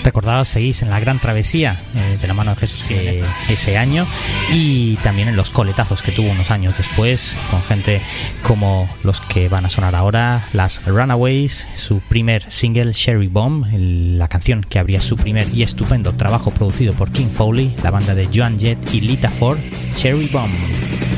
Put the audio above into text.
Recordados, seguís en la gran travesía de la mano de Jesús que ese año, y también en los coletazos que tuvo unos años después con gente como los que van a sonar ahora, las Runaways, su primer single Cherry Bomb, la canción que abría su primer y estupendo trabajo producido por King Foley, la banda de Joan Jett y Lita Ford, Cherry Bomb.